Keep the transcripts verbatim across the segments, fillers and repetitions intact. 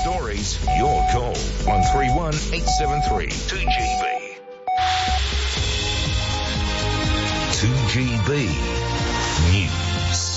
stories, your call. one three one, eight seven three, two G B. two G B News.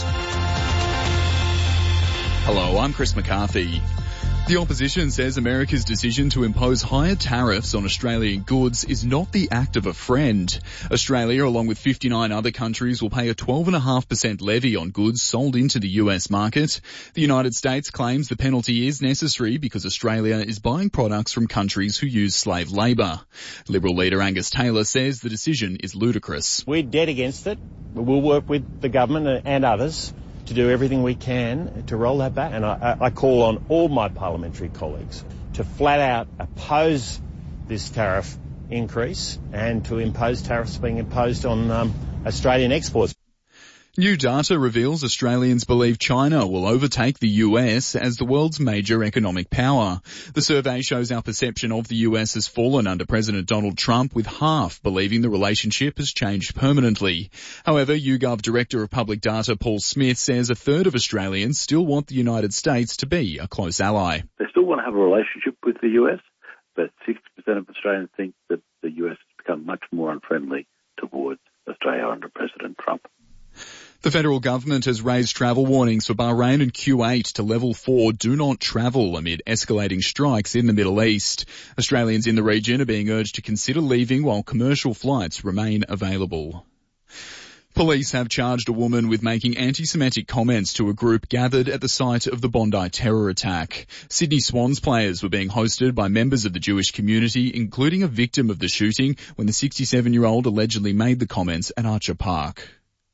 Hello, I'm Chris McCarthy. The opposition says America's decision to impose higher tariffs on Australian goods is not the act of a friend. Australia, along with fifty-nine other countries, will pay a twelve point five percent levy on goods sold into the U S market. The United States claims the penalty is necessary because Australia is buying products from countries who use slave labour. Liberal leader Angus Taylor says the decision is ludicrous. We're dead against it. We'll work with the government and others to do everything we can to roll that back. And I, I call on all my parliamentary colleagues to flat out oppose this tariff increase and to impose tariffs being imposed on um, Australian exports. New data reveals Australians believe China will overtake the U S as the world's major economic power. The survey shows our perception of the U S has fallen under President Donald Trump, with half believing the relationship has changed permanently. However, YouGov Director of Public Data Paul Smith says a third of Australians still want the United States to be a close ally. They still want to have a relationship with the U S, but sixty percent of Australians think that the U S has become much more unfriendly towards Australia under President Trump. The federal government has raised travel warnings for Bahrain and Kuwait to level four do not travel amid escalating strikes in the Middle East. Australians in the region are being urged to consider leaving while commercial flights remain available. Police have charged a woman with making anti-Semitic comments to a group gathered at the site of the Bondi terror attack. Sydney Swans players were being hosted by members of the Jewish community, including a victim of the shooting when the sixty-seven-year-old allegedly made the comments at Archer Park.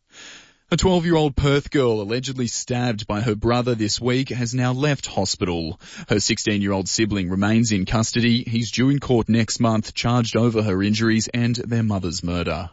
A twelve-year-old Perth girl allegedly stabbed by her brother this week has now left hospital. Her sixteen-year-old sibling remains in custody. He's due in court next month, charged over her injuries and their mother's murder.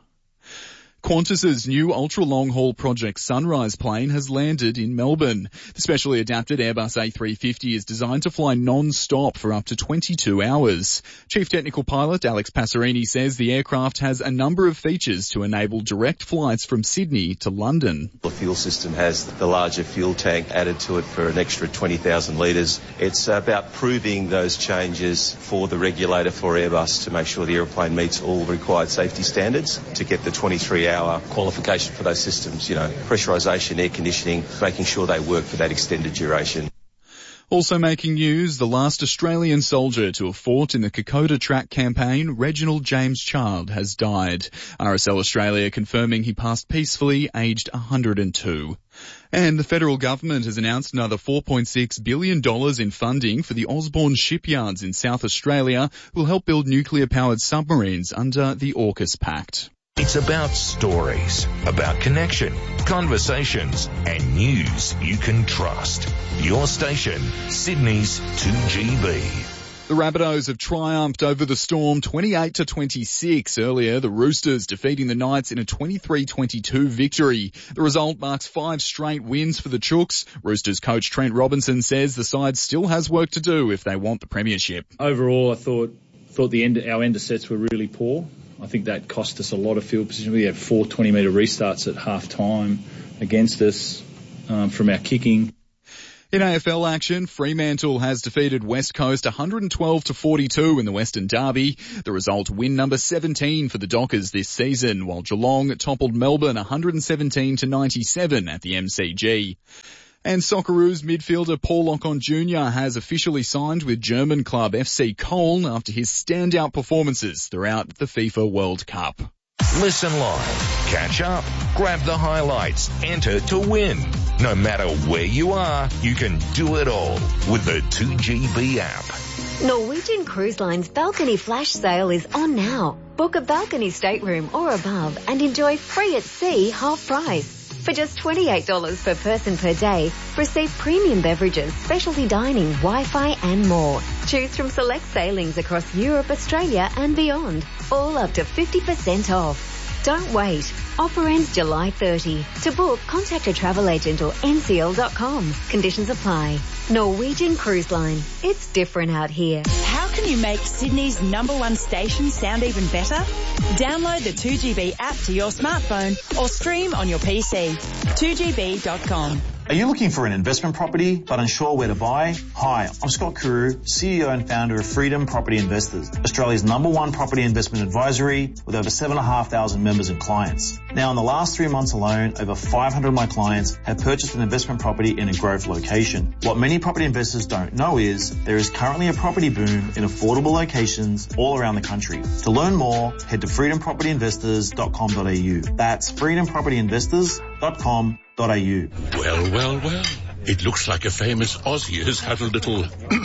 Qantas's new ultra-long-haul Project Sunrise plane has landed in Melbourne. The specially adapted Airbus A three fifty is designed to fly non-stop for up to twenty-two hours. Chief Technical Pilot Alex Passerini says the aircraft has a number of features to enable direct flights from Sydney to London. The fuel system has the larger fuel tank added to it for an extra twenty thousand litres. It's about proving those changes for the regulator for Airbus to make sure the airplane meets all required safety standards to get the twenty-three hour qualification for those systems, you know, pressurisation, air conditioning, making sure they work for that extended duration. Also making news, the last Australian soldier to have fought in the Kokoda Track campaign, Reginald James Child, has died. R S L Australia confirming he passed peacefully, aged one hundred two. And the federal government has announced another four point six billion dollars in funding for the Osborne shipyards in South Australia, who will help build nuclear-powered submarines under the AUKUS Pact. It's about stories, about connection, conversations, and news you can trust. Your station, Sydney's two G B. The Rabbitohs have triumphed over the Storm twenty-eight to twenty-six. Earlier, the Roosters defeating the Knights in a twenty-three twenty-two victory. The result marks five straight wins for the Chooks. Roosters coach Trent Robinson says the side still has work to do if they want the premiership. Overall, I thought thought the end, our end of sets were really poor. I think that cost us a lot of field position. We had four twenty-metre restarts at half-time against us um, from our kicking. In A F L action, Fremantle has defeated West Coast one hundred twelve to forty-two in the Western Derby. The result, win number seventeen for the Dockers this season, while Geelong toppled Melbourne one hundred seventeen to ninety-seven at the M C G. And Socceroos midfielder Paul Lockon Junior has officially signed with German club F C Köln after his standout performances throughout the FIFA World Cup. Listen live, catch up, grab the highlights, enter to win. No matter where you are, you can do it all with the two G B app. Norwegian Cruise Line's Balcony Flash Sale is on now. Book a balcony stateroom or above and enjoy free at sea half price. For just twenty-eight dollars per person per day, receive premium beverages, specialty dining, Wi-Fi and more. Choose from select sailings across Europe, Australia and beyond, all up to fifty percent off. Don't wait. Offer ends July thirtieth. To book, contact a travel agent or N C L dot com. Conditions apply. Norwegian Cruise Line. It's different out here. How can you make Sydney's number one station sound even better? Download the two G B app to your smartphone or stream on your P C. two G B dot com. Are you looking for an investment property but unsure where to buy? Hi, I'm Scott Kuru, C E O and founder of Freedom Property Investors, Australia's number one property investment advisory with over seven thousand five hundred members and clients. Now, in the last three months alone, over five hundred of my clients have purchased an investment property in a growth location. What many property investors don't know is there is currently a property boom in affordable locations all around the country. To learn more, head to freedom property investors dot com dot a u. That's freedom property investors dot com dot a u. Well, well, well. It looks like a famous Aussie has had a little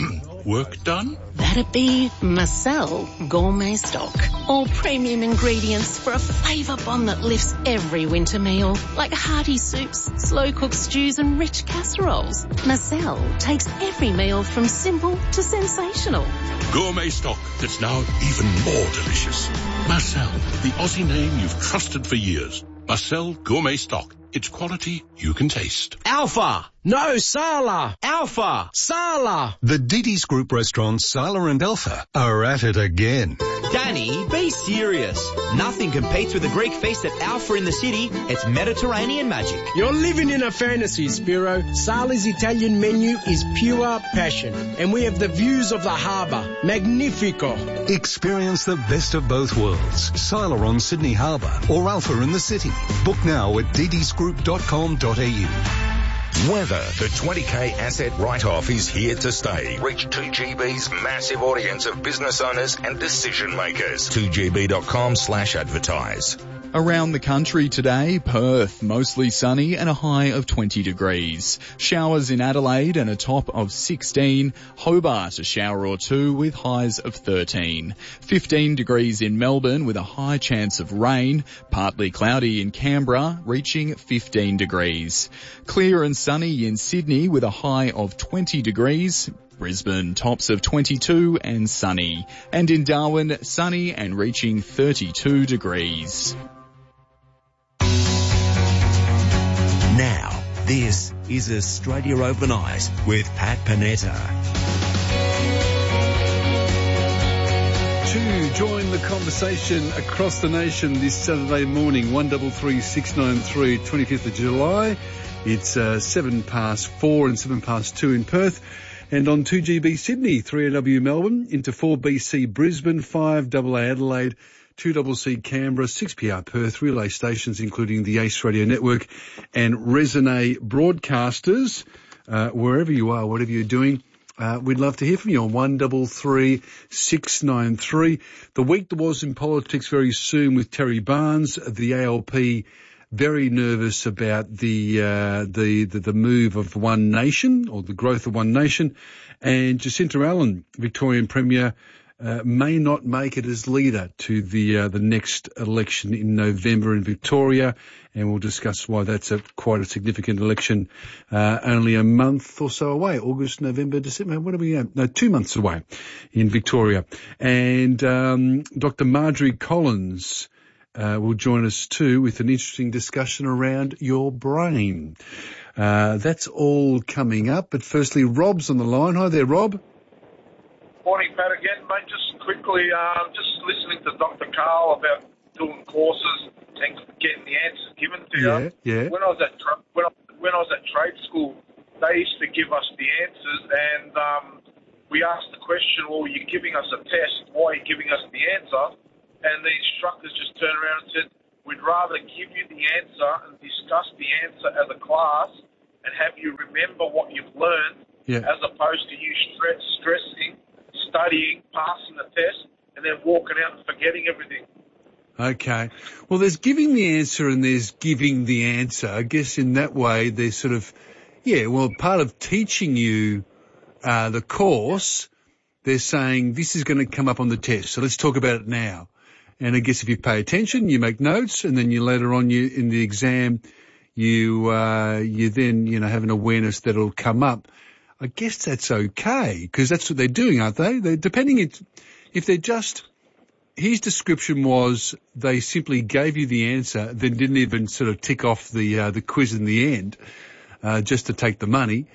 work done. That'd be Marcel Gourmet Stock. All premium ingredients for a flavour bomb that lifts every winter meal, like hearty soups, slow-cooked stews and rich casseroles. Marcel takes every meal from simple to sensational. Gourmet Stock that's now even more delicious. Marcel, the Aussie name you've trusted for years. Marcel Gourmet Stock. It's quality you can taste. Alpha! No, Sala! Alpha! Sala! The Diddy's Group restaurants Sala and Alpha are at it again. Danny, be serious. Nothing competes with the Greek feast at Alpha in the city. It's Mediterranean magic. You're living in a fantasy, Spiro. Sala's Italian menu is pure passion. And we have the views of the harbour. Magnifico. Experience the best of both worlds. Sala on Sydney Harbour or Alpha in the city. Book now at didys group dot com dot a u. Weather. The twenty K asset write-off is here to stay. Reach two G B's massive audience of business owners and decision makers. two G B dot com slash advertise. Around the country today, Perth, mostly sunny and a high of twenty degrees. Showers in Adelaide and a top of sixteen. Hobart, a shower or two with highs of thirteen. fifteen degrees in Melbourne with a high chance of rain. Partly cloudy in Canberra, reaching fifteen degrees. Clear and sunny in Sydney with a high of twenty degrees. Brisbane, tops of twenty-two and sunny. And in Darwin, sunny and reaching thirty-two degrees. Now, this is Australia Overnight with Pat Panetta. To join the conversation across the nation this Saturday morning, one three three six nine three, twenty-fifth of July. It's uh, seven past four and seven past two in Perth. And on two G B Sydney, three A W Melbourne, into four B C Brisbane, five A A Adelaide, two C C Canberra, six P R Perth, relay stations including the Ace Radio Network and Resonate broadcasters. Uh, wherever you are, whatever you're doing, uh, we'd love to hear from you on one three three six nine three. The week that was in politics very soon with Terry Barnes, the A L P very nervous about the, uh, the, the, the move of One Nation or the growth of One Nation, and Jacinta Allen, Victorian Premier, Uh, may not make it as leader to the uh, the next election in November in Victoria, and we'll discuss why that's a quite a significant election, uh, only a month or so away, August, November, December, what are we at? No, two months away in Victoria. And um, Doctor Marjorie Collins uh, will join us too with an interesting discussion around your brain. Uh, that's all coming up, but firstly, Rob's on the line. Hi there, Rob. Morning, Pat, again, mate. Just quickly, um, just listening to Doctor Carl about doing courses and getting the answers given to you. Yeah, yeah. When I was at tra- when I, when I was at trade school, they used to give us the answers, and um, we asked the question, "Well, you're giving us a test. Why are you giving us the answer?" And the instructors just turned around and said, "We'd rather give you the answer and discuss the answer as a class and have you remember what you've learned, yeah. as opposed to you stress, stressing." Studying, passing the test, and then walking out and forgetting everything. Okay. Well, there's giving the answer and there's giving the answer. I guess in that way, there's sort of, yeah, well, part of teaching you uh, the course, they're saying this is going to come up on the test, so let's talk about it now. And I guess if you pay attention, you make notes, and then you later on you in the exam, you uh, you then, you know, have an awareness that it'll come up. I guess that's okay, because that's what they're doing, aren't they? They're depending it, if they're just, his description was they simply gave you the answer, then didn't even sort of tick off the uh, the quiz in the end, uh, just to take the money.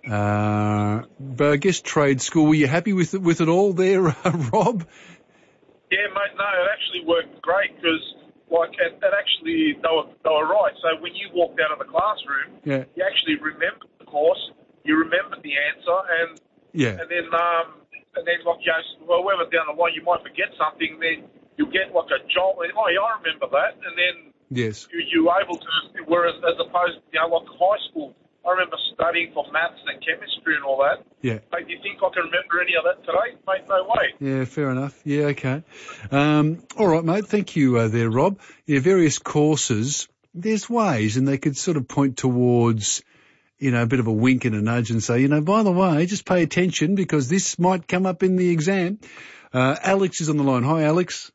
Uh, but I guess trade school, were you happy with it, with it all there, uh, Rob? Yeah, mate, no, it actually worked great because like, and, and actually they were, they were right. So when you walked out of the classroom, Yeah. you actually remembered the course, you remembered the answer, and Yeah. and then um, and then like you know, well, whoever down the line you might forget something, then you'll get like a jolt. And, oh, yeah, I remember that, and then Yes. you you were able to. Whereas as opposed, you know, like high school, I remember studying for maths and chemistry and all that. Yeah. Mate, do you think I can remember any of that today? Mate, no way. Yeah, fair enough. Yeah, okay. Um, all right, mate. Thank you uh, there, Rob. Yeah, various courses, there's ways, and they could sort of point towards, you know, a bit of a wink and a nudge and say, you know, by the way, just pay attention because this might come up in the exam. Uh, Alex is on the line. Hi, Alex.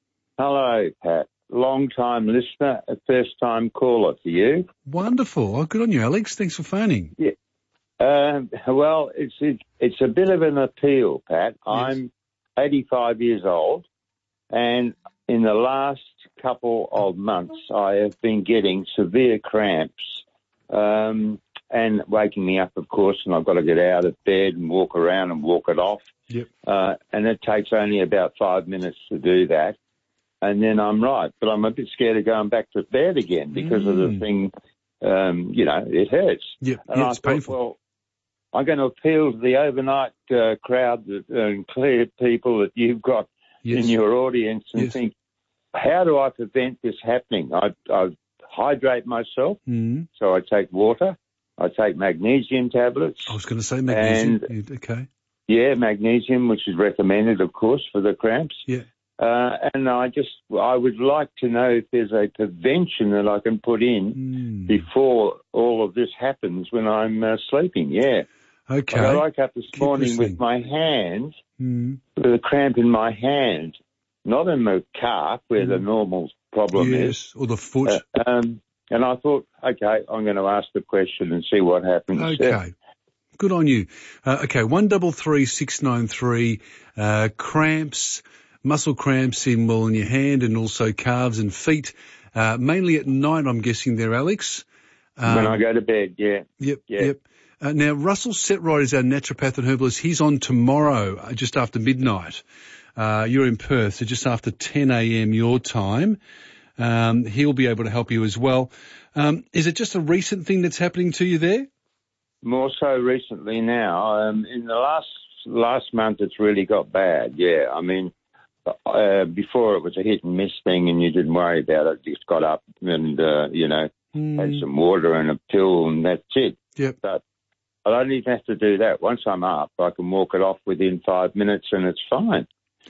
Hello, Pat. Long-time listener, a first-time caller to you. Wonderful. Oh, good on you, Alex. Thanks for phoning. Yeah. Um, well, it's it, it's a bit of an appeal, Pat. Yes. I'm eighty-five years old, and in the last couple of months, I have been getting severe cramps, um, and waking me up, of course, and I've got to get out of bed and walk around and walk it off. Yep. Uh, and it takes only about five minutes to do that. And then I'm right, but I'm a bit scared of going back to bed again because mm. of the thing, um, you know, it hurts. Yep, and yeah, I it's thought, painful. Well, I'm going to appeal to the overnight uh, crowd that, uh, and clear people that you've got yes. in your audience and yes. think, how do I prevent this happening? I, I hydrate myself, mm. so I take water, I take magnesium tablets. I was going to say magnesium. And, okay. Yeah, magnesium, which is recommended, of course, for the cramps. Yeah. Uh, and I just, I would like to know if there's a prevention that I can put in mm. before all of this happens when I'm uh, sleeping. Yeah. Okay. I woke up this Keep morning listening. with my hand, mm. with a cramp in my hand, not in the calf where mm. the normal problem yes, is. or the foot. Uh, um, and I thought, okay, I'm going to ask the question and see what happens. Okay. Yeah. Good on you. Uh, okay, one double three six nine three. Uh, cramps. Muscle cramps in, well, in your hand and also calves and feet, uh, mainly at night, I'm guessing there, Alex. Um, when I go to bed, yeah. Yep, yeah. yep. Uh, now, Russell Setright is our naturopath and herbalist. He's on tomorrow, uh, just after midnight. Uh, you're in Perth, so just after ten a.m. your time. Um, he'll be able to help you as well. Um, is it just a recent thing that's happening to you there? More so recently now. Um, in the last last month, it's really got bad, yeah. I mean, Uh, before it was a hit and miss thing and you didn't worry about it. Just got up and, uh, you know, mm. had some water and a pill and that's it. Yep. But I don't even have to do that. Once I'm up, I can walk it off within five minutes and it's fine.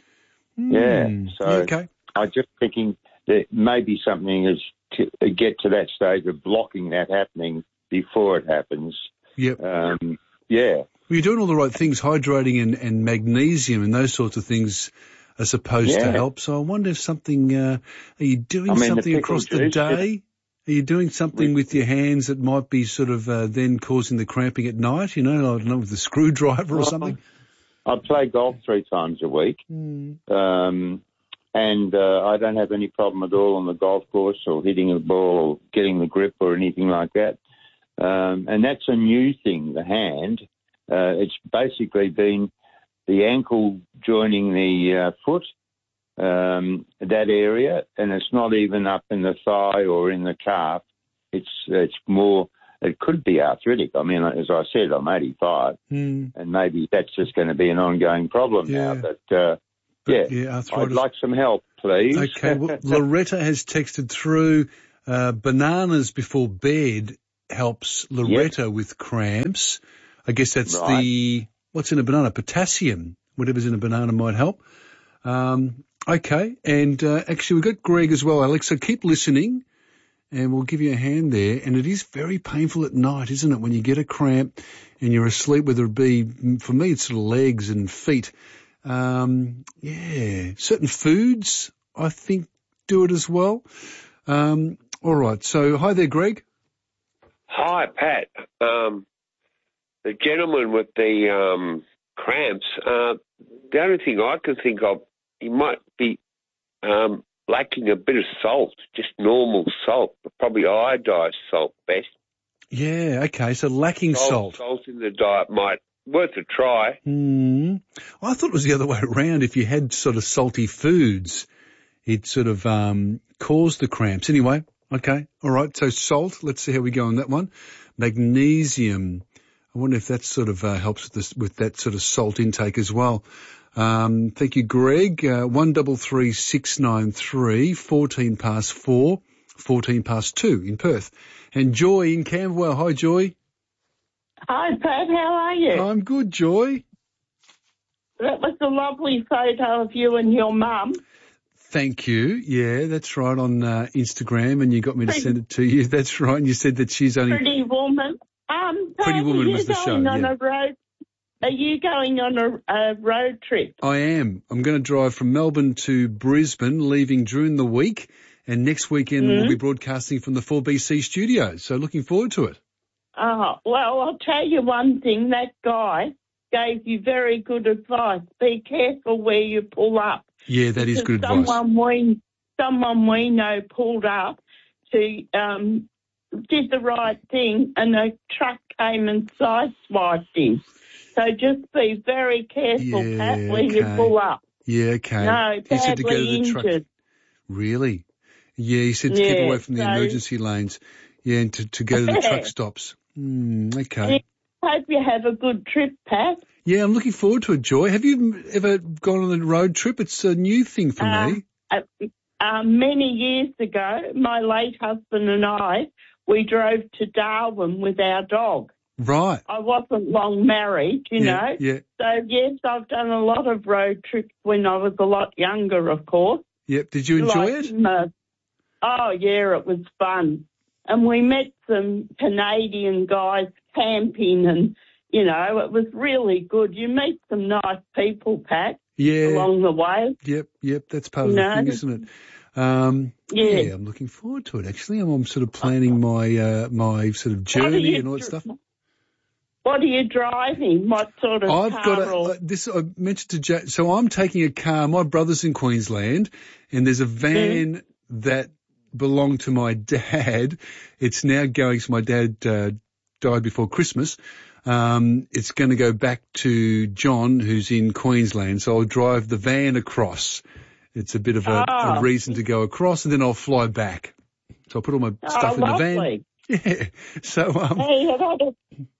Mm. Yeah. So okay. I'm just thinking that maybe something is to get to that stage of blocking that happening before it happens. Yep. Um, yeah. Well, you're doing all the right things, hydrating and, and magnesium and those sorts of things are supposed yeah. to help. So I wonder if something, uh, are you doing I mean, something the across juice, the day? Are you doing something with, with your hands that might be sort of uh, then causing the cramping at night, you know, I don't know, with a screwdriver or something? I play golf three times a week. Mm. Um, and uh, I don't have any problem at all on the golf course or hitting a ball or getting the grip or anything like that. Um, and that's a new thing, the hand. Uh, it's basically been the ankle joining the uh, foot, um, that area, and it's not even up in the thigh or in the calf. It's it's more, it could be arthritic. I mean, as I said, I'm eighty-five, mm. and maybe that's just going to be an ongoing problem yeah. now. But, uh, but yeah, yeah I'd like some help, please. Okay, well, Loretta has texted through uh, bananas before bed helps Loretta yep. with cramps. I guess that's right. the, what's in a banana? Potassium. Whatever's in a banana might help. Um, okay. And, uh, actually we've got Greg as well, Alex. So keep listening and we'll give you a hand there. And it is very painful at night, isn't it? When you get a cramp and you're asleep, whether it be, for me, it's sort of legs and feet. Um, yeah. Certain foods, I think, do it as well. Um, all right. So hi there, Greg. Hi, Pat. Um, the gentleman with the, um, cramps, uh, the only thing I can think of, he might be um, lacking a bit of salt, just normal salt, but probably iodized salt best. Yeah, okay, so lacking salt. Salt, salt in the diet might, worth a try. Mm. I thought it was the other way around. If you had sort of salty foods, it sort of um, caused the cramps. Anyway, okay, all right. So salt. Let's see how we go on that one. Magnesium. I wonder if that sort of uh, helps with this, with that sort of salt intake as well. Um, thank you, Greg. Uh, one double three six nine three, fourteen past four, fourteen past two in Perth, and Joy in Camberwell. Hi, Joy. Hi, Pat. How are you? I'm good, Joy. That was a lovely photo of you and your mum. Thank you. Yeah, that's right, on uh, Instagram, and you got me to send it to you. That's right, and you said that she's only... Pretty Woman. Um, Pat, Pretty Woman are you was the show, going on yeah. a road? Are you going on a, a road trip? I am. I'm going to drive from Melbourne to Brisbane, leaving during the week, and next weekend Mm. we'll be broadcasting from the four B C studios, so looking forward to it. Oh, well, I'll tell you one thing. That guy gave you very good advice. Be careful where you pull up. Yeah, that is Because good advice. someone we, someone we know pulled up to, um, did the right thing, and a truck came and sideswiped him. So just be very careful, Yeah, Pat, where you okay. pull up. Yeah, okay. No, He said to go to badly the truck. injured. Really? Yeah, he said to keep Yeah, away from the so- emergency lanes. Yeah, and to, to go to the truck stops. Mm, okay. Hope you have a good trip, Pat. Yeah, I'm looking forward to it, Joy. Have you ever gone on a road trip? It's a new thing for me. Uh, uh, many years ago, my late husband and I, we drove to Darwin with our dog. Right. I wasn't long married, you Yeah, know. yeah. So, yes, I've done a lot of road trips when I was a lot younger, of course. Yep. Did you enjoy Like, it? uh, oh, yeah, it was fun. And we met some Canadian guys camping and, you know, it was really good. You meet some nice people, Pat, Yeah. along the way. Yep, yep. That's part of No. the thing, isn't it? Um, Yeah. yeah, I'm looking forward to it, actually. I'm, I'm sort of planning my uh, my sort of journey you and all that dr- stuff. What are you driving? What sort of I've car? got a, or- uh, this. I mentioned to Jack. So I'm taking a car. My brother's in Queensland, and there's a van Mm. that belonged to my dad. It's now going. So my dad uh, died before Christmas. Um, it's going to go back to John, who's in Queensland. So I'll drive the van across. It's a bit of a, Oh. a reason to go across, and then I'll fly back. So I'll put all my stuff oh, in the van. lovely. Yeah. So um, Hey, that'll,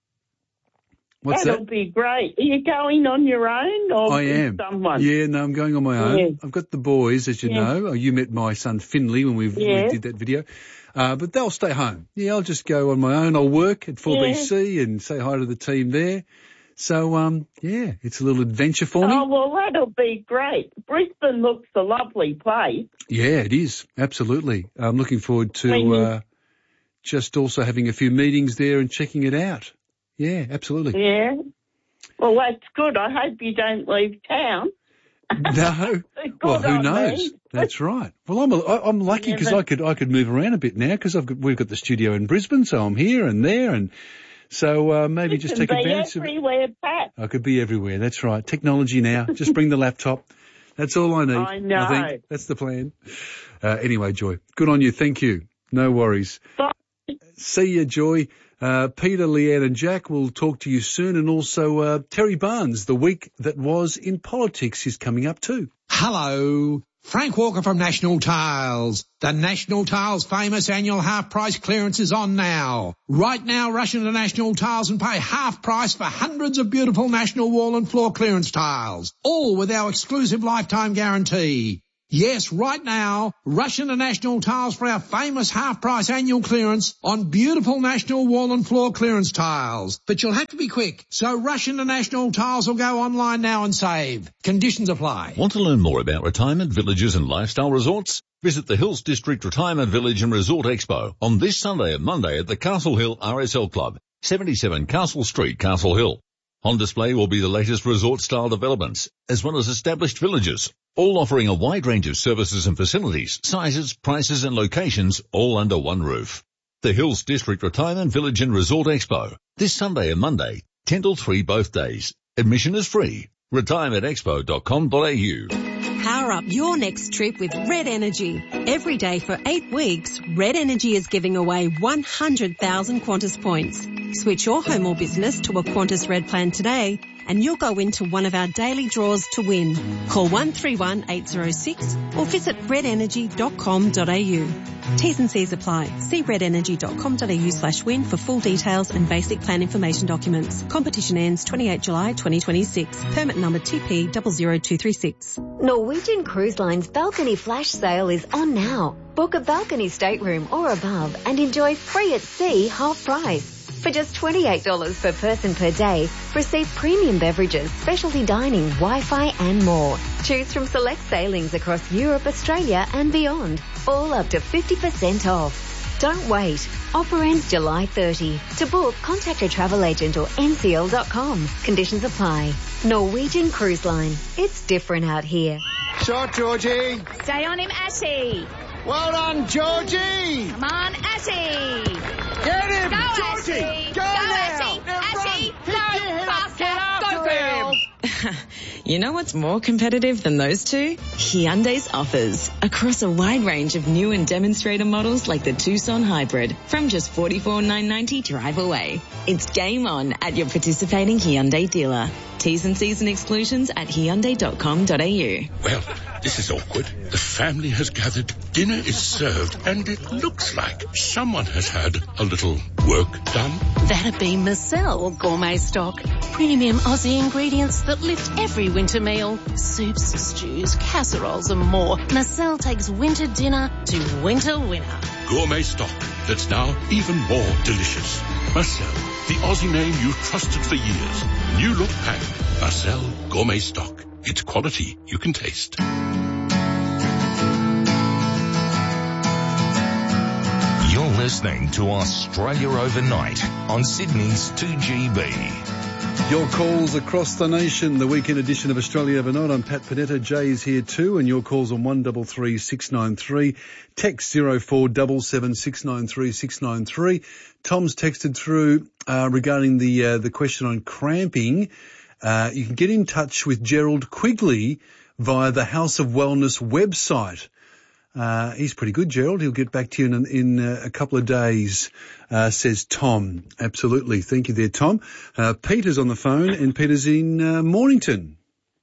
what's that'll that? be great. Are you going on your own or I with am. someone? Yeah, no, I'm going on my own. Yeah. I've got the boys, as you Yeah. know. Oh, you met my son Finley when we Yeah. we did that video. Uh, but they'll stay home. Yeah, I'll just go on my own. I'll work at four B C and say hi to the team there. So, um, yeah, it's a little adventure for me. Oh, well, that'll be great. Brisbane looks a lovely place. Yeah, it is. Absolutely. I'm looking forward to When you- uh, just also having a few meetings there and checking it out. Yeah, absolutely. Yeah. Well, that's good. I hope you don't leave town. No. Well, Good who on knows? me. That's right. Well, I'm a, I'm lucky Yeah, because but- I could I could move around a bit now because I've got we've got the studio in Brisbane, so I'm here and there, and so uh, maybe You just can take be advantage of it. everywhere, Pat. I could be everywhere. That's right. Technology now. Just bring the laptop. That's all I need. I know. think that's the plan. Uh, anyway, Joy, good on you. Thank you. No worries. Bye. See you, Joy. Uh, Peter, Leanne and Jack will talk to you soon. And also uh, Terry Barnes, the week that was in politics is coming up too. Hello. Frank Walker from National Tiles. The National Tiles famous annual half price clearance is on now. Right now, rush into National Tiles and pay half price for hundreds of beautiful National wall and floor clearance tiles, all with our exclusive lifetime guarantee. Yes, right now, rush into National Tiles for our famous half-price annual clearance on beautiful National wall and floor clearance tiles. But you'll have to be quick, so rush into National Tiles or go online now and save. Conditions apply. Want to learn more about retirement villages and lifestyle resorts? Visit the Hills District Retirement Village and Resort Expo on this Sunday and Monday at the Castle Hill R S L Club, seventy-seven Castle Street, Castle Hill. On display will be the latest resort-style developments, as well as established villages, all offering a wide range of services and facilities, sizes, prices and locations, all under one roof. The Hills District Retirement Village and Resort Expo, this Sunday and Monday, ten till three both days. Admission is free. retirement expo dot com dot a u. Power up your next trip with Red Energy. Every day for eight weeks, Red Energy is giving away one hundred thousand Qantas points. Switch your home or business to a Qantas Red plan today and you'll go into one of our daily draws to win. Call one three one eight zero six or visit red energy dot com dot a u. T's and C's apply. See red energy dot com dot a u slash win for full details and basic plan information documents. Competition ends twenty-eighth July twenty twenty-six. Permit number T P zero zero two three six. Norwegian Cruise Line's balcony flash sale is on now. Book a balcony stateroom or above and enjoy free at sea half price. For just twenty-eight dollars per person per day, receive premium beverages, specialty dining, Wi-Fi and more. Choose from select sailings across Europe, Australia and beyond, all up to fifty percent off. Don't wait. Offer ends July thirtieth. To book, contact your travel agent or N C L dot com. Conditions apply. Norwegian Cruise Line. It's different out here. Shot, Georgie. Stay on him, Ashy. Well done, Georgie. Come on, Ashy. Get him, Go, Georgie. Ashy. Go, Go, now. Ashy. Now Ashy. run. Go, Get your head up. faster. Get after Go, girl. him. You know what's more competitive than those two? Hyundai's offers. Across a wide range of new and demonstrator models like the Tucson Hybrid from just forty-four thousand nine hundred ninety drive away. It's game on at your participating Hyundai dealer. T's and C's and exclusions at hyundai dot com dot a u. Well, this is awkward. The family has gathered, dinner is served, and it looks like someone has had a little work done. That'd be Marcel Gourmet Stock. Premium Aussie ingredients that lift every winter meal. Soups, stews, casseroles and more. Marcel takes winter dinner to winter winner. Gourmet stock that's now even more delicious. Marcel, the Aussie name you've trusted for years. New look pack. Marcel Gourmet Stock. It's quality you can taste. You're listening to Australia Overnight on Sydney's two G B. Your calls across the nation, the weekend edition of Australia Overnight. I'm Pat Panetta. Jay is here too, and your calls on one three three six nine three. Text zero four seven seven six nine three six nine three. Tom's texted through uh, regarding the uh, the question on cramping. Uh, you can get in touch with Gerald Quigley via the House of Wellness website. Uh, he's pretty good, Gerald. He'll get back to you in, in uh, a couple of days, uh, says Tom. Absolutely. Thank you there, Tom. Uh, Peter's on the phone, and Peter's in uh, Mornington.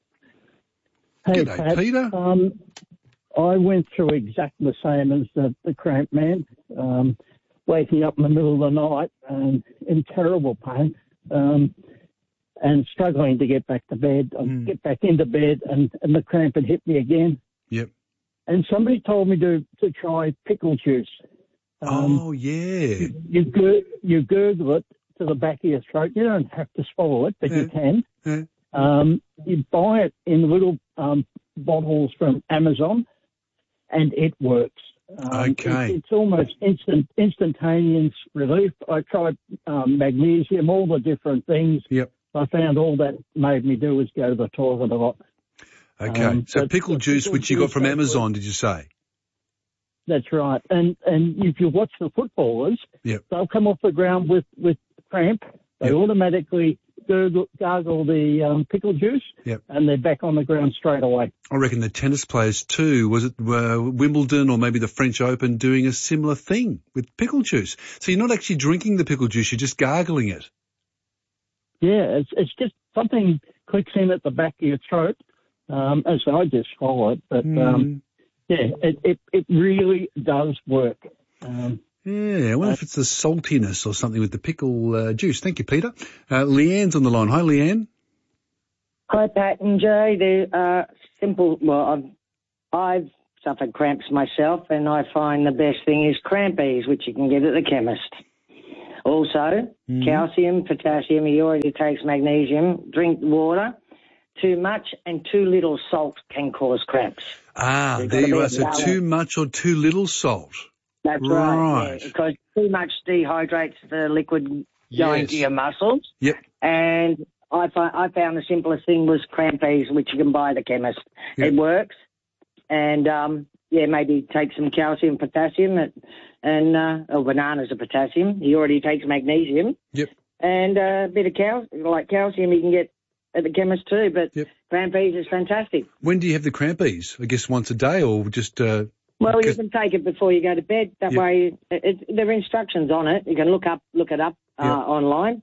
Hey, G'day, Pat. Peter. Um, I went through exactly the same as the, the cramp man, um, waking up in the middle of the night and in terrible pain, um, and struggling to get back to bed, mm. get back into bed, and, and the cramp had hit me again. Yep. And somebody told me to, to try pickle juice. Um, oh, yeah. You, you, gur- you gurgle it to the back of your throat. You don't have to swallow it, but yeah. you can. Yeah. Um, you buy it in little um, bottles from Amazon, and it works. Um, okay. It, it's almost instant, instantaneous relief. I tried um, magnesium, all the different things. Yep. I found all that made me do was go to the toilet a lot. Okay. Um, so but- pickle but juice, pickle which you got juice from does Amazon, did you say? That's right. And and if you watch the footballers, Yep. they'll come off the ground with, with cramp. They Yep. automatically gargle, gargle the um, pickle juice, Yep. and they're back on the ground straight away. I reckon the tennis players too, was it uh, Wimbledon or maybe the French Open, doing a similar thing with pickle juice? So you're not actually drinking the pickle juice, you're just gargling it. Yeah, it's it's just something clicks in at the back of your throat. Um, as I just swallow it, but Mm. um, yeah, it, it it really does work. Um, Yeah, I wonder if it's the saltiness or something with the pickle uh, juice. Thank you, Peter. Uh, Leanne's on the line. Hi, Leanne. Hi, Pat and Jay. They're uh, simple. Well, I've, I've suffered cramps myself, and I find the best thing is Crampies, which you can get at the chemist. Also, Mm. calcium, potassium. He already takes magnesium. Drink water. Too much and too little salt can cause cramps. Ah, You've there got to you be are. a So balance. too much or too little salt. That's right. Right. Yeah, because too much dehydrates the liquid going Yes. to your muscles. Yep. And I, fi- I found the simplest thing was Crampies, which you can buy at the chemist. Yep. It works. And, um, yeah, maybe take some calcium, potassium, and, and uh, oh, bananas are potassium. He already takes magnesium. Yep. And uh, a bit of cal- like calcium you can get at the chemist too. But Yep. Crampies is fantastic. When do you have the crampies? I guess once a day or just... Uh, Well, you because- can take it before you go to bed. That Yep. way, it, it, there are instructions on it. You can look up, look it up uh, Yep. online,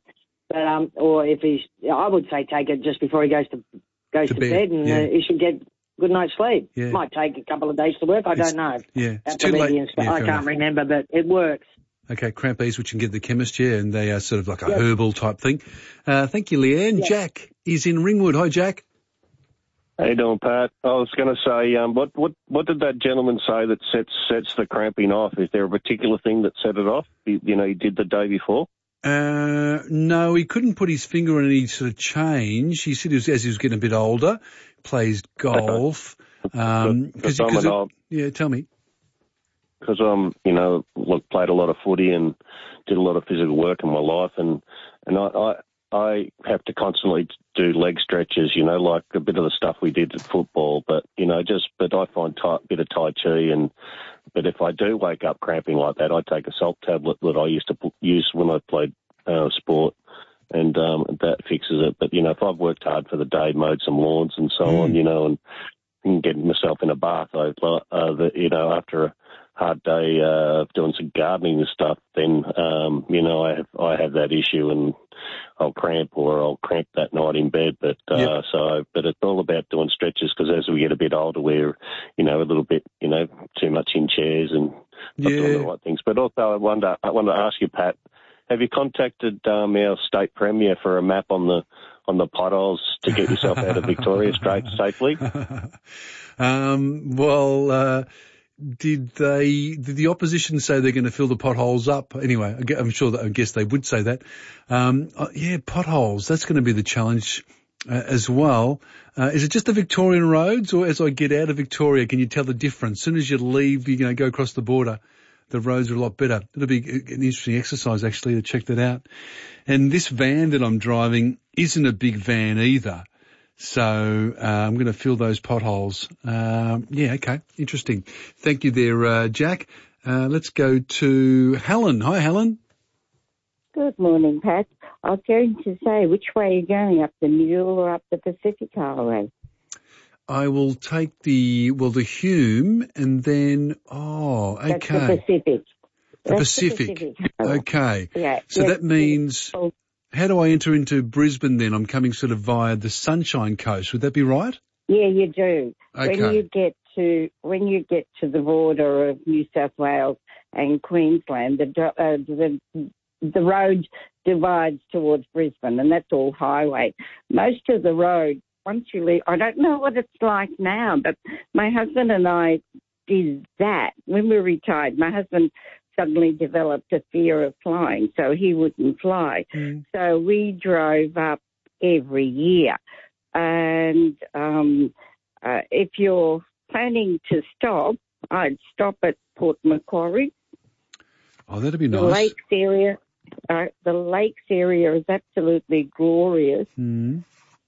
But um, or if he's, I would say take it just before he goes to goes To to, bed, bed, and yeah. uh, he should get good night's sleep. Yeah. Might take a couple of days to work. I It's- don't know. yeah, it's After too late. and stuff. Yeah, I fair can't enough. remember, but it works. Okay, cramp ease, which you can get at the chemist, yeah, and they are sort of like a Yep. herbal type thing. Uh, thank you, Leanne. Yep. Jack is in Ringwood. Hi, Jack. How you doing, Pat? I was going to say, um, what, what, what did that gentleman say that sets sets the cramping off? Is there a particular thing that set it off? You, you know, he did the day before. Uh, no, he couldn't put his finger on any sort of change. He said he was, as he was getting a bit older, plays golf. Um, Because cause, I'm cause an it- old, yeah, tell me. because I'm, you know, look, played a lot of footy and did a lot of physical work in my life, and and I, I I have to constantly do leg stretches, you know, like a bit of the stuff we did at football, but you know, just but I find a bit of Tai Chi, and but if I do wake up cramping like that, I take a salt tablet that I used to p- use when I played uh, sport. And um, that fixes it. But, you know, if I've worked hard for the day, mowed some lawns and so Mm. on, you know, and, and getting myself in a bath, I, uh, the, you know, after a hard day uh, of doing some gardening and stuff, then, um, you know, I have, I have that issue and I'll cramp or I'll cramp that night in bed. But uh, Yep. so, but it's all about doing stretches because as we get a bit older, we're, you know, a little bit, you know, too much in chairs and not doing the Yeah. right things. But also, I wonder, I want to ask you, Pat. Have you contacted um, our state premier for a map on the on the potholes to get yourself out of Victoria Strait safely? um, well, uh, did they, did the opposition say they're going to fill the potholes up? Anyway, I gue- I'm sure that, I guess they would say that. Um, uh, yeah, potholes, that's going to be the challenge uh, as well. Uh, is it just the Victorian roads, or as I get out of Victoria, can you tell the difference? As soon as you leave, you know, go across the border, the roads are a lot better. It'll be an interesting exercise, actually, to check that out. And this van that I'm driving isn't a big van either. So uh, I'm going to fill those potholes. Um, yeah, okay, interesting. Thank you there, uh, Jack. Uh, let's go to Helen. Hi, Helen. Good morning, Pat. I was going to say, which way are you going, up the middle or up the Pacific Highway? I will take the, well, the Hume and then, oh, okay. That's the Pacific. The That's Pacific. The Pacific Highway. Okay. Yeah. So yes, that means, yes. how do I enter into Brisbane then? I'm coming sort of via the Sunshine Coast. Would that be right? Yeah, you do. Okay. When you get to when you get to the border of New South Wales and Queensland, the do- uh, the the road divides towards Brisbane, and that's all highway. Most of the road, once you leave, I don't know what it's like now, but my husband and I did that when we were retired. My husband suddenly developed a fear of flying, so he wouldn't fly. Mm. So we drove up every year. And um, uh, if you're planning to stop, I'd stop at Port Macquarie. Oh, that'd be The nice. lakes area, uh, the lakes area is absolutely glorious. Mm.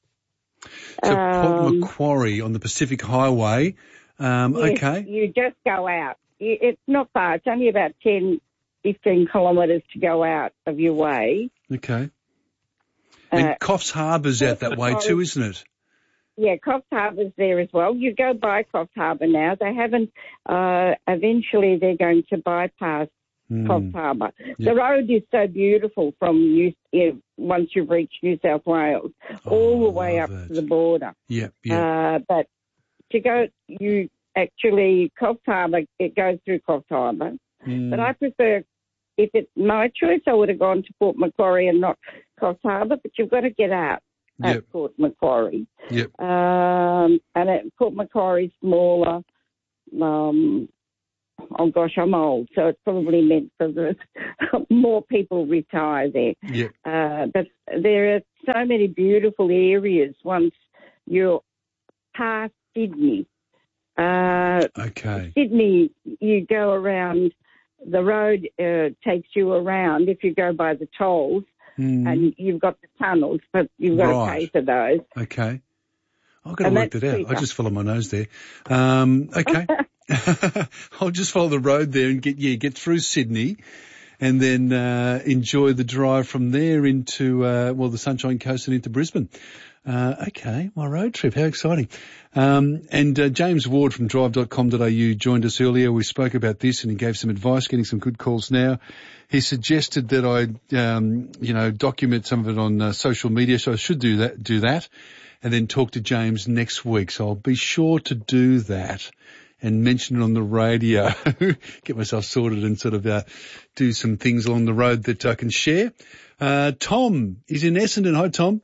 So Port Um, Macquarie on the Pacific Highway. Um, Yes, okay. you just go out. You- It's not far. It's only about ten, fifteen kilometres to go out of your way. Okay. Uh, And Coffs Harbour's out that way too, isn't it? Yeah, Coffs Harbour's there as well. You go by Coffs Harbour now. They haven't, uh, eventually they're going to bypass Mm. Coffs Harbour. Yeah. The road is so beautiful from New, yeah, once you've reached New South Wales, all the way up to the border. Yeah, yeah. Uh, but to go, you actually, Coffs Harbour, it goes through Coffs Harbour. Mm. But I prefer, if it's my choice, I would have gone to Port Macquarie and not Coffs Harbour, but you've got to get out at Yep. Port Macquarie. Yep. Um, and at Port Macquarie's smaller. Um, oh gosh, I'm old, so it's probably meant for the more people retire there. Yep. Uh, but there are so many beautiful areas once you're past Sydney. Uh, Okay. Sydney, you go around, the road uh, takes you around if you go by the tolls, Mm. and you've got the tunnels, but you've got Right. to pay for those. Okay. I've got to And work that's that out. I cheaper. just follow my nose there. Um, okay. I'll just follow the road there and get, yeah, get through Sydney and then uh, enjoy the drive from there into, uh, well, the Sunshine Coast and into Brisbane. Uh, okay, my road trip, how exciting. Um, and uh, James Ward from drive dot com dot a u joined us earlier. We spoke about this and he gave some advice, getting some good calls now. He suggested that I, um, you know, document some of it on uh, social media, so I should do that, do that, and then talk to James next week. So I'll be sure to do that and mention it on the radio, get myself sorted and sort of uh, do some things along the road that I can share. Uh, Tom is in Essendon. Hi, Tom.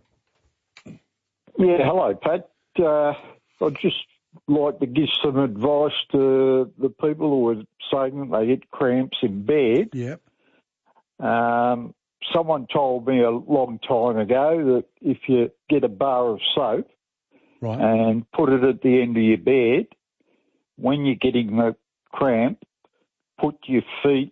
Yeah, hello, Pat. Uh, I'd just like to give some advice to the people who are saying that they get cramps in bed. Yep. Um, someone told me a long time ago that if you get a bar of soap right. and put it at the end of your bed, when you're getting the cramp, put your feet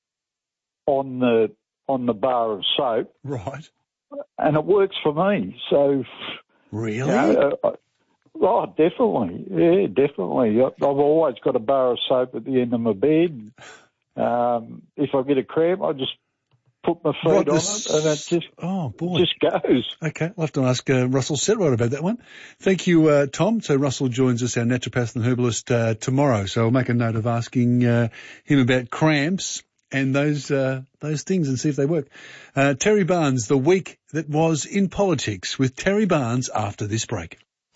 on the on the bar of soap. Right. And it works for me. So. Really? You know, uh, oh, definitely. Yeah, definitely. I've always got a bar of soap at the end of my bed. Um, if I get a cramp, I just put my feet right, on this... it, and it just oh boy just goes. Okay, I'll have to ask uh, Russell Setright about that one. Thank you, uh, Tom. So Russell joins us, our naturopath and herbalist, uh, tomorrow. So I'll make a note of asking uh, him about cramps and those uh, those things and see if they work. Uh, Terry Barnes, the week that was in politics with Terry Barnes after this break.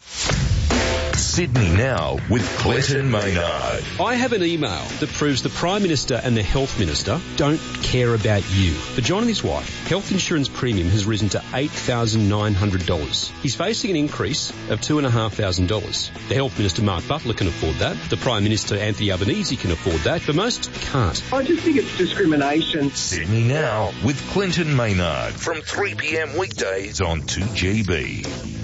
Sydney Now with Clinton Maynard. I have an email that proves the Prime Minister and the Health Minister don't care about you. For John and his wife, health insurance premium has risen to eight thousand nine hundred dollars. He's facing an increase of two thousand five hundred dollars. The Health Minister, Mark Butler, can afford that. The Prime Minister, Anthony Albanese, can afford that, but most can't. I just think it's discrimination. Sydney Now with Clinton Maynard from three p.m. weekdays on two G B.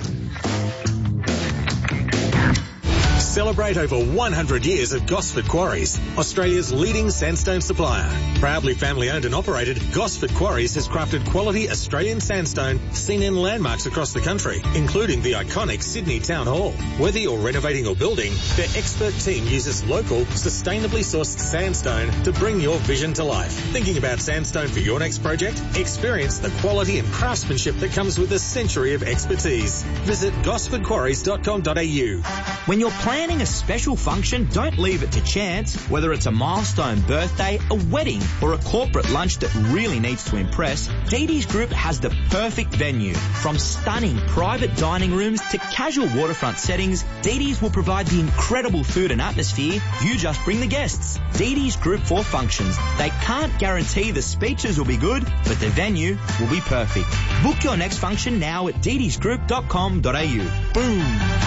Celebrate over one hundred years of Gosford Quarries, Australia's leading sandstone supplier. Proudly family owned and operated, Gosford Quarries has crafted quality Australian sandstone seen in landmarks across the country, including the iconic Sydney Town Hall. Whether you're renovating or building, their expert team uses local, sustainably sourced sandstone to bring your vision to life. Thinking about sandstone for your next project? Experience the quality and craftsmanship that comes with a century of expertise. Visit gosford quarries dot com dot a u. When you're planning a special function, don't leave it to chance. Whether it's a milestone birthday, a wedding, or a corporate lunch that really needs to impress, Dee Dee's Group has the perfect venue. From stunning private dining rooms to casual waterfront settings, Dee Dee's will provide the incredible food and atmosphere. You just bring the guests. Dee Dee's Group for functions. They can't guarantee the speeches will be good, but the venue will be perfect. Book your next function now at dee dees group dot com dot a u. Boom!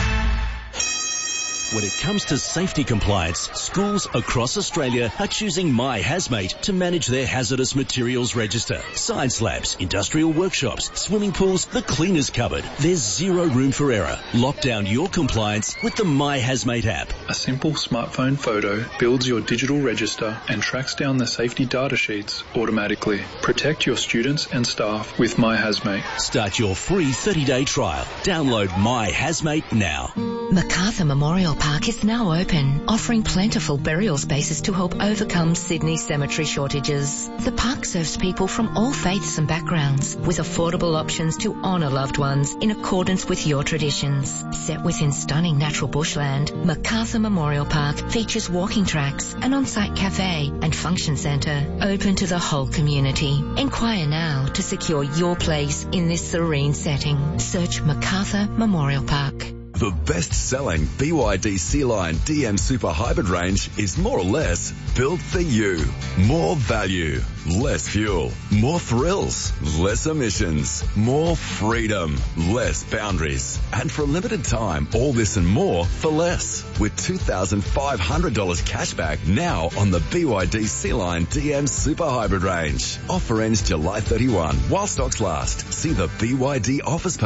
When it comes to safety compliance, schools across Australia are choosing My Hazmate to manage their hazardous materials register. Science labs, industrial workshops, swimming pools, the cleaners cupboard. There's zero room for error. Lock down your compliance with the My Hazmate app. A simple smartphone photo builds your digital register and tracks down the safety data sheets automatically. Protect your students and staff with My Hazmate. Start your free thirty-day trial. Download My Hazmate now. Macarthur Memorial Park is now open, offering plentiful burial spaces to help overcome Sydney's cemetery shortages. The park serves people from all faiths and backgrounds, with affordable options to honour loved ones in accordance with your traditions. Set within stunning natural bushland, Macarthur Memorial Park features walking tracks, an on-site cafe and function centre open to the whole community. Enquire now to secure your place in this serene setting. Search Macarthur Memorial Park. The best-selling B Y D C-Line D M Super Hybrid range is more or less built for you. More value, less fuel, more thrills, less emissions, more freedom, less boundaries. And for a limited time, all this and more for less. With two thousand five hundred dollars cashback now on the B Y D C-Line D M Super Hybrid range. Offer ends July thirty-first while stocks last. See the B Y D offers page